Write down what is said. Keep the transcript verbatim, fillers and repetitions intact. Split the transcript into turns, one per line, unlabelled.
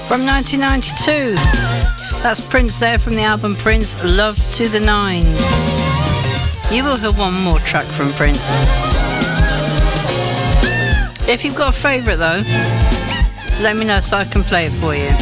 from nineteen ninety-two. That's Prince there from the album Prince, Love to the Nine. You will hear one more track from Prince. If you've got a favourite though, let me know so I can play it for you.